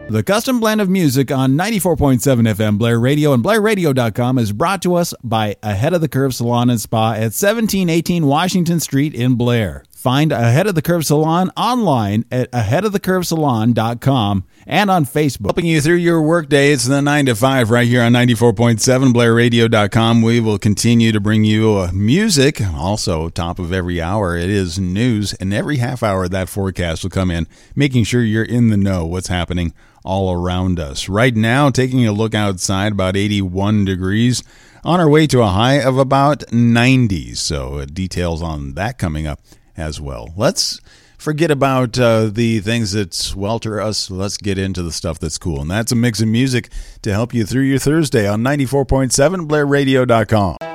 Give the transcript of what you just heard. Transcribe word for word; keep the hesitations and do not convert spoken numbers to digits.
The custom blend of music on ninety-four point seven F M Blair Radio and Blair Radio dot com is brought to us by Ahead of the Curve Salon and Spa at seventeen eighteen Washington Street in Blair. Find Ahead of the Curve Salon online at ahead of the curve salon dot com and on Facebook. Helping you through your workday, it's the nine to five right here on ninety-four point seven Blair Radio dot com. We will continue to bring you uh, music. Also, top of every hour, it is news. And every half hour, that forecast will come in, making sure you're in the know what's happening all around us. Right now, taking a look outside, about eighty-one degrees. On our way to a high of about ninety. So uh, details on that coming up as well. Let's forget about uh, the things that swelter us. Let's get into the stuff that's cool. And that's a mix of music to help you through your Thursday on ninety-four point seven Blair Radio dot com.